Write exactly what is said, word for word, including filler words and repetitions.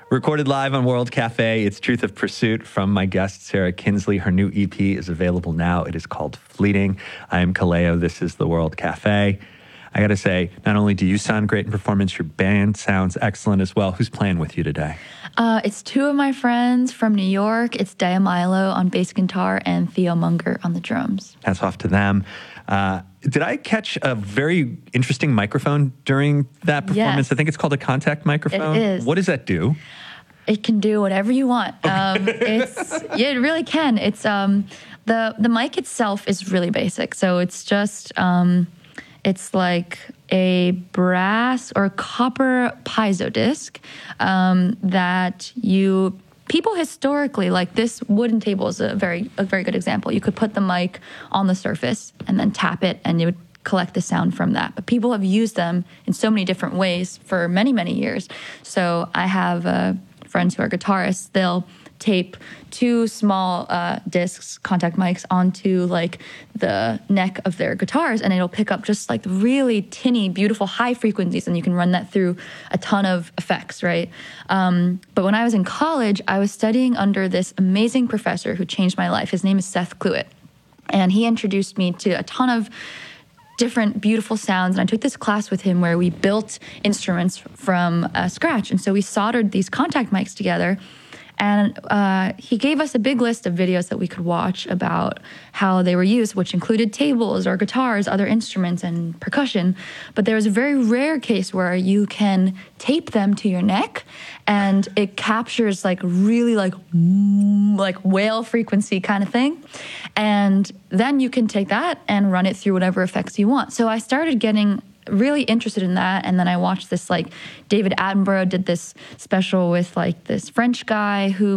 Recorded live on World Cafe, it's Truth of Pursuit from my guest, Sarah Kinsley. Her new E P is available now. It is called Fleeting. I am Kaleo. This is the World Cafe. I got to say, not only do you sound great in performance, your band sounds excellent as well. Who's playing with you today? Uh, it's two of my friends from New York. It's Daya Milo on bass guitar and Theo Munger on the drums. Hats off to them. Uh, did I catch a very interesting microphone during that performance? Yes. I think it's called a contact microphone. It is. What does that do? It can do whatever you want. Um, it's yeah, it really can. It's um, the the mic itself is really basic. So it's just um, it's like a brass or copper piezo disc um, that you. People historically, like this wooden table is a very a very good example. You could put the mic on the surface and then tap it, and you would collect the sound from that. But people have used them in so many different ways for many, many years. So I have uh, friends who are guitarists. They'll tape two small uh, discs, contact mics, onto like the neck of their guitars, and it'll pick up just like really tinny, beautiful high frequencies, and you can run that through a ton of effects, right? Um, but when I was in college, I was studying under this amazing professor who changed my life. His name is Seth Cluett, and he introduced me to a ton of different beautiful sounds. And I took this class with him where we built instruments from uh, scratch. And so we soldered these contact mics together. And uh, he gave us a big list of videos that we could watch about how they were used, which included tables or guitars, other instruments, and percussion. But there was a very rare case where you can tape them to your neck, and it captures like really like like whale frequency kind of thing. And then you can take that and run it through whatever effects you want. So I started getting really interested in that, and then I watched this, like David Attenborough did this special with like this French guy who